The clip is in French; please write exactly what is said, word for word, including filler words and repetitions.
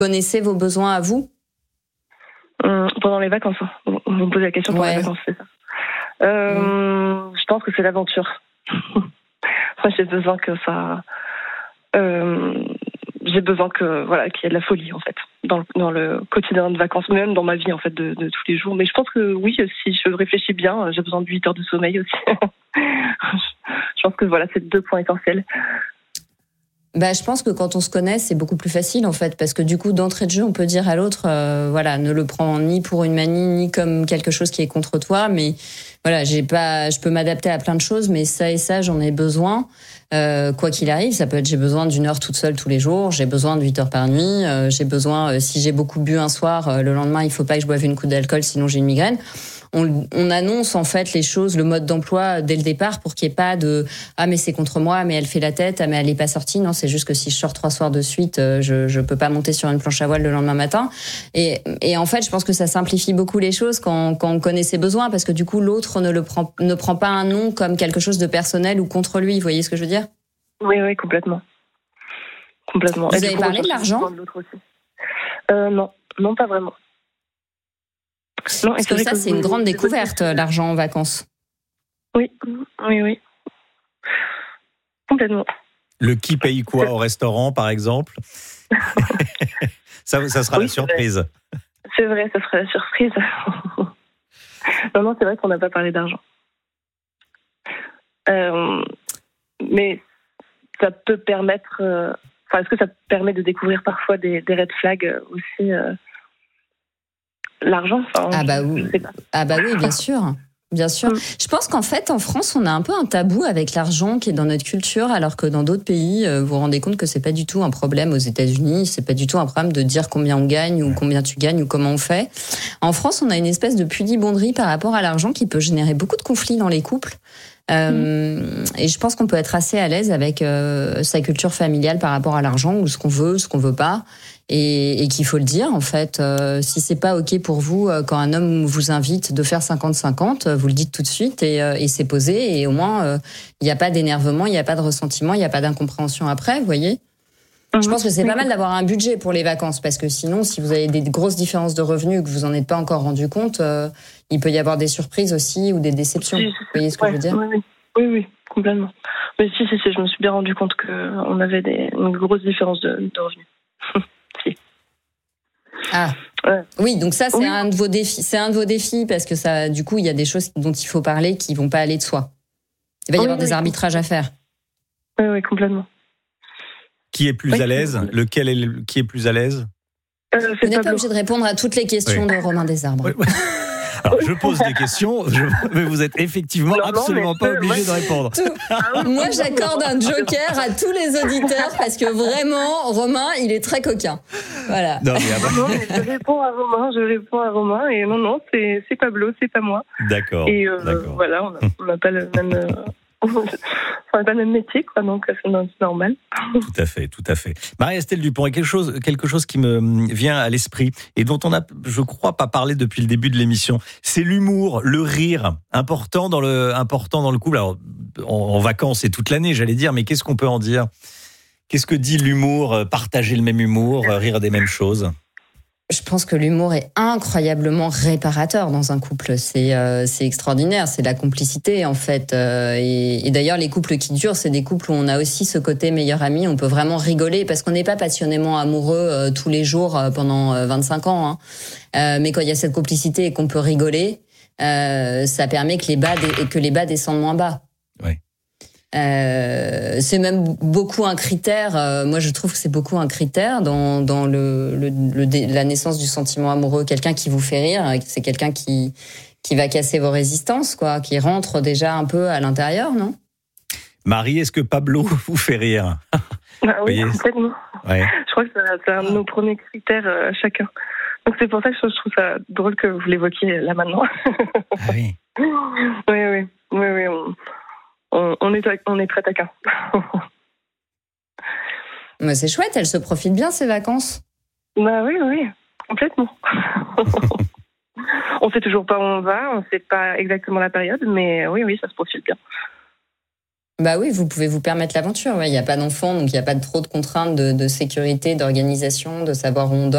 connaissez vos besoins à vous ? Hum, pendant les vacances, hein. On me pose la question pendant ouais. les vacances, c'est ça. Euh, mmh. Je pense que c'est l'aventure. Moi, j'ai besoin que ça... Euh, j'ai besoin que voilà qu'il y ait de la folie en fait dans le, dans le quotidien de vacances, même dans ma vie en fait de, de tous les jours. Mais je pense que oui, si je réfléchis bien, j'ai besoin de huit heures de sommeil aussi. Je pense que voilà, c'est deux points essentiels. Bah, je pense que quand on se connaît, c'est beaucoup plus facile en fait, parce que du coup, d'entrée de jeu, on peut dire à l'autre, euh, voilà, ne le prends ni pour une manie, ni comme quelque chose qui est contre toi, mais voilà, j'ai pas, je peux m'adapter à plein de choses, mais ça et ça, j'en ai besoin. Euh, quoi qu'il arrive, ça peut être j'ai besoin d'une heure toute seule tous les jours, j'ai besoin de huit heures par nuit, euh, j'ai besoin, euh, si j'ai beaucoup bu un soir, euh, le lendemain, il faut pas que je boive une coupe d'alcool, sinon j'ai une migraine. On, on annonce en fait les choses, le mode d'emploi dès le départ pour qu'il n'y ait pas de ah mais c'est contre moi, mais elle fait la tête, ah mais elle est pas sortie. Non, c'est juste que si je sors trois soirs de suite, je je peux pas monter sur une planche à voile le lendemain matin. Et et en fait, je pense que ça simplifie beaucoup les choses quand quand on connaît ses besoins, parce que du coup l'autre ne le prend ne prend pas un non comme quelque chose de personnel ou contre lui. Vous voyez ce que je veux dire ? Oui, oui, complètement, complètement. Vous avez parlé de l'argent ? euh, Non, non, pas vraiment. Non, Parce que ça, que c'est une grande découverte, l'argent en vacances. Oui, oui, oui. Complètement. Le qui paye quoi au restaurant, par exemple ? ça, ça sera oui, la surprise. C'est vrai, ça sera la surprise. non, non, c'est vrai qu'on n'a pas parlé d'argent. Euh, mais ça peut permettre... Euh, enfin, est-ce que ça permet de découvrir parfois des, des red flags aussi euh, l'argent, enfin, ah bah oui, ah bah oui, bien sûr, bien sûr. Je pense qu'en fait, en France, on a un peu un tabou avec l'argent qui est dans notre culture, alors que dans d'autres pays, vous vous rendez compte que c'est pas du tout un problème. Aux États-Unis, c'est pas du tout un problème de dire combien on gagne ou combien tu gagnes ou comment on fait. En France, on a une espèce de pudibonderie par rapport à l'argent qui peut générer beaucoup de conflits dans les couples. Euh, et je pense qu'on peut être assez à l'aise avec euh, sa culture familiale par rapport à l'argent, ou ce qu'on veut, ce qu'on veut pas, et, et qu'il faut le dire en fait. Euh, si c'est pas ok pour vous euh, quand un homme vous invite de faire cinquante cinquante, vous le dites tout de suite et, euh, et c'est posé, et au moins il euh, n'y a pas d'énervement, il n'y a pas de ressentiment, il n'y a pas d'incompréhension après, vous voyez. Je pense que c'est pas mal d'avoir un budget pour les vacances, parce que sinon, si vous avez des grosses différences de revenus et que vous en êtes pas encore rendu compte, euh, il peut y avoir des surprises aussi ou des déceptions. Vous voyez ce que ouais, je veux dire ? Oui, oui, oui, oui, complètement. Mais si, si, si, je me suis bien rendu compte qu'on avait des, une grosse différence de, de revenus. si. Ah. Ouais. Oui, donc ça, c'est oui. un de vos défis. C'est un de vos défis, parce que ça, du coup, il y a des choses dont il faut parler qui vont pas aller de soi. Il va y oui, avoir oui, des oui. arbitrages à faire. Oui, oui, complètement. Qui est plus oui. à l'aise ? Lequel est le... qui est plus à l'aise ? euh, Vous n'êtes pas obligé de répondre à toutes les questions oui. de Romain Desarbres. Oui, oui. Alors, je pose des questions, je... mais vous êtes effectivement non, absolument non, pas obligé de répondre. Tout... Moi, j'accorde un joker à tous les auditeurs, parce que vraiment, Romain, il est très coquin. Voilà. Non, mais, non, mais je réponds à Romain, je réponds à Romain, et non, non, c'est, c'est Pablo, c'est pas moi. D'accord. Et euh, d'accord. voilà, on n'a pas le même... Euh... On n'a pas le même métier, quoi, donc c'est normal. Tout à fait, tout à fait. Marie-Estelle Dupont, il y a quelque chose, quelque chose qui me vient à l'esprit et dont on a, je crois, pas parlé depuis le début de l'émission. C'est l'humour, le rire, important dans le, important dans le couple. Alors, en, en vacances et toute l'année, j'allais dire, mais qu'est-ce qu'on peut en dire ? Qu'est-ce que dit l'humour ? Partager le même humour, rire des mêmes choses ? Je pense que l'humour est incroyablement réparateur dans un couple. C'est euh, c'est extraordinaire, c'est la complicité en fait. Euh, et, et d'ailleurs, les couples qui durent, c'est des couples où on a aussi ce côté meilleur ami. On peut vraiment rigoler, parce qu'on n'est pas passionnément amoureux euh, tous les jours euh, pendant euh, vingt-cinq ans. Hein. Euh, mais quand il y a cette complicité et qu'on peut rigoler, euh, ça permet que les bas dé- que les bas descendent moins bas. Oui. Euh, c'est même beaucoup un critère. Euh, moi, je trouve que c'est beaucoup un critère dans dans le, le, le la naissance du sentiment amoureux. Quelqu'un qui vous fait rire, c'est quelqu'un qui qui va casser vos résistances, quoi, qui rentre déjà un peu à l'intérieur, non ? Marie, est-ce que Pablo vous fait rire ? Ah oui, complètement. Ouais. Je crois que c'est un de nos premiers critères euh, chacun. Donc c'est pour ça que je trouve ça drôle que vous l'évoquiez là maintenant. Ah oui. oui, oui, oui, oui. On... On, on, est, on est très taquin. Mais c'est chouette, elle se profite bien ces vacances. Bah oui, oui, complètement. On sait toujours pas où on va, on sait pas exactement la période, mais oui, oui, ça se profite bien. Bah oui, vous pouvez vous permettre l'aventure. Il n'y a pas d'enfant, donc il n'y a pas trop de contraintes de, de sécurité, d'organisation, de savoir où on dort.